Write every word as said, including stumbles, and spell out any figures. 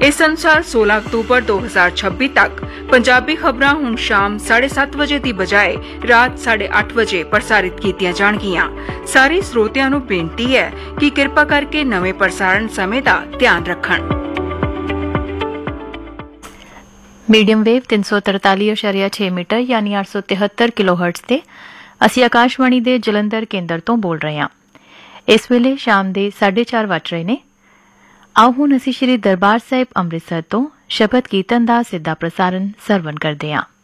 इस अनुसार सोलह अक्तूबर दो हजार छब्बीस तक पंजाबी खबरां हुण शाम साढ़े सत्त बजे की बजाय रात साढ़े अठ बजे प्रसारित कीतियां जाणगियां। सारे श्रोतियां नूं बेनती है कि कृपा करके नवे प्रसारण समय का ध्यान रखण। मीडियम वेव तीन सौ तरताली अशारिया छे मीटर यानी आठ सौ तिहत्तर किलो हर्ट्ज से असी आकाशवाणी दे जलंधर केंद्र तो बोल रहे हैं। इस वेले शाम दे साढ़े चार वज रहे ने। आओ हुण असी श्री दरबार साहिब अमृतसर तो शबद कीर्तन दा सिद्धा प्रसारण सरवण करदे हां।